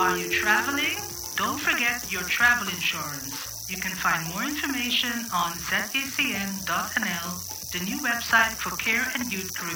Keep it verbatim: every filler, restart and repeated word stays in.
While you're traveling, don't forget your travel insurance. You can find more information on z a c n dot n l, the new website for care and youth Caribbean